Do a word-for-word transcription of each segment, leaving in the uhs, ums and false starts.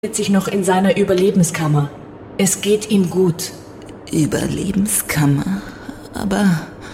befindet sich noch in seiner Überlebenskammer. Es geht ihm gut. Überlebenskammer? Aber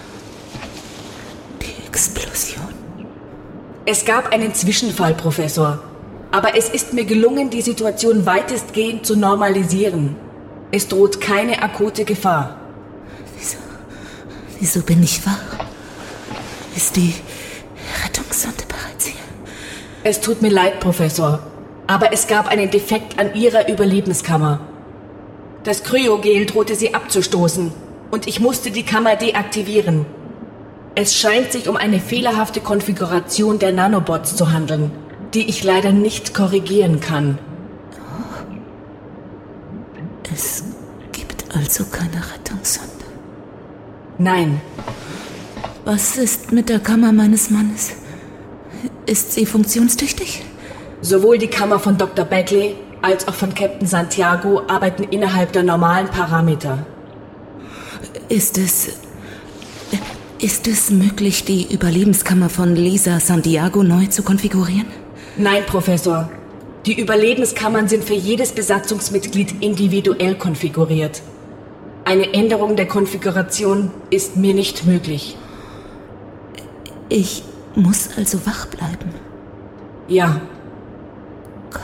die Explosion. Es gab einen Zwischenfall, Professor. Aber es ist mir gelungen, die Situation weitestgehend zu normalisieren. Es droht keine akute Gefahr. Wieso? Wieso bin ich wach? Ist die Rettungssonde bereits hier? Es tut mir leid, Professor. Aber es gab einen Defekt an Ihrer Überlebenskammer. Das Kryogel drohte sie abzustoßen. Und ich musste die Kammer deaktivieren. Es scheint sich um eine fehlerhafte Konfiguration der Nanobots zu handeln, die ich leider nicht korrigieren kann. Es gibt also keine Rettungssonde? Nein. Was ist mit der Kammer meines Mannes? Ist sie funktionstüchtig? Sowohl die Kammer von Doktor Bagley als auch von Captain Santiago arbeiten innerhalb der normalen Parameter. Ist es... Ist es möglich, die Überlebenskammer von Lisa Santiago neu zu konfigurieren? Nein, Professor. Die Überlebenskammern sind für jedes Besatzungsmitglied individuell konfiguriert. Eine Änderung der Konfiguration ist mir nicht möglich. Ich muss also wach bleiben? Ja. Gott.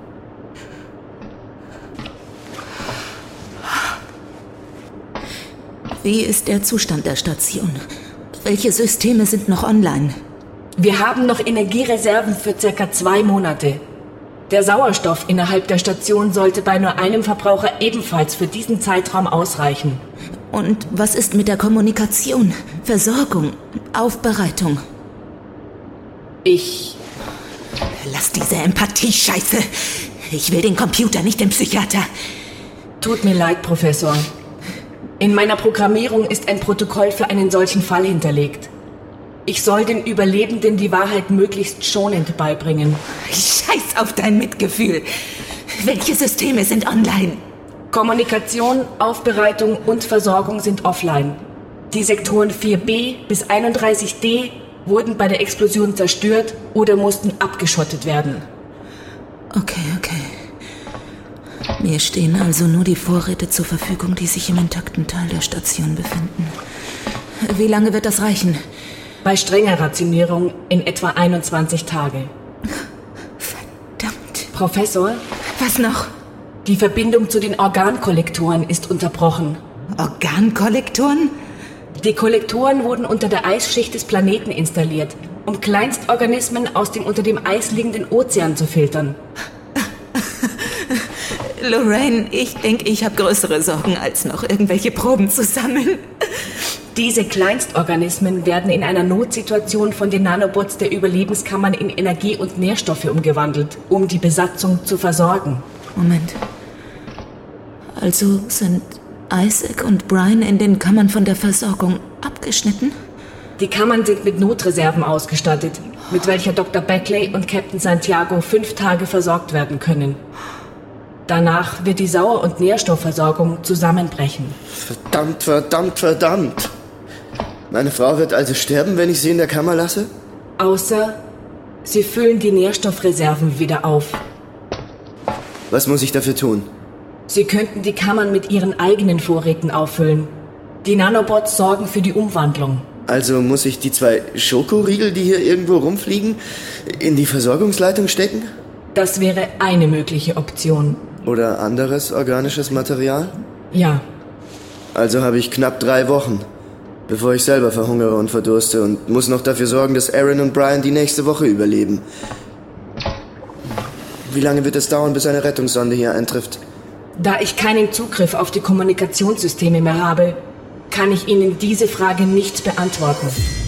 Wie ist der Zustand der Station? Welche Systeme sind noch online? Wir haben noch Energiereserven für circa zwei Monate. Der Sauerstoff innerhalb der Station sollte bei nur einem Verbraucher ebenfalls für diesen Zeitraum ausreichen. Und was ist mit der Kommunikation, Versorgung, Aufbereitung? Ich... Lass diese Empathie-Scheiße. Ich will den Computer, nicht den Psychiater. Tut mir leid, Professor. In meiner Programmierung ist ein Protokoll für einen solchen Fall hinterlegt. Ich soll den Überlebenden die Wahrheit möglichst schonend beibringen. Scheiß auf dein Mitgefühl. Welche Systeme sind online? Kommunikation, Aufbereitung und Versorgung sind offline. Die Sektoren vier b bis einunddreißig d wurden bei der Explosion zerstört oder mussten abgeschottet werden. Okay, okay. Mir stehen also nur die Vorräte zur Verfügung, die sich im intakten Teil der Station befinden. Wie lange wird das reichen? Bei strenger Rationierung in etwa einundzwanzig Tage. Verdammt. Professor? Was noch? Die Verbindung zu den Organkollektoren ist unterbrochen. Organkollektoren? Die Kollektoren wurden unter der Eisschicht des Planeten installiert, um Kleinstorganismen aus dem unter dem Eis liegenden Ozean zu filtern. Lorraine, ich denke, ich habe größere Sorgen, als noch irgendwelche Proben zu sammeln. Diese Kleinstorganismen werden in einer Notsituation von den Nanobots der Überlebenskammern in Energie und Nährstoffe umgewandelt, um die Besatzung zu versorgen. Moment. Also sind Isaac und Brian in den Kammern von der Versorgung abgeschnitten? Die Kammern sind mit Notreserven ausgestattet, mit welcher Doktor Bagley und Captain Santiago fünf Tage versorgt werden können. Danach wird die Sauer- und Nährstoffversorgung zusammenbrechen. Verdammt, verdammt, verdammt. Meine Frau wird also sterben, wenn ich sie in der Kammer lasse? Außer, sie füllen die Nährstoffreserven wieder auf. Was muss ich dafür tun? Sie könnten die Kammern mit ihren eigenen Vorräten auffüllen. Die Nanobots sorgen für die Umwandlung. Also muss ich die zwei Schokoriegel, die hier irgendwo rumfliegen, in die Versorgungsleitung stecken? Das wäre eine mögliche Option. Oder anderes organisches Material? Ja. Also habe ich knapp drei Wochen, bevor ich selber verhungere und verdurste und muss noch dafür sorgen, dass Aaron und Brian die nächste Woche überleben. Wie lange wird es dauern, bis eine Rettungssonde hier eintrifft? Da ich keinen Zugriff auf die Kommunikationssysteme mehr habe, kann ich Ihnen diese Frage nicht beantworten.